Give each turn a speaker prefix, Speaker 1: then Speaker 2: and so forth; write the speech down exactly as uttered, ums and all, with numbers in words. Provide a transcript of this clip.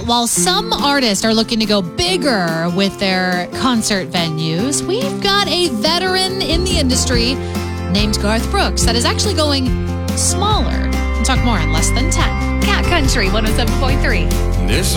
Speaker 1: while some artists are looking to go bigger with their concert venues, we've got a veteran in the industry named Garth Brooks that is actually going smaller. We'll talk more in less than ten. Cat Country one oh seven point three.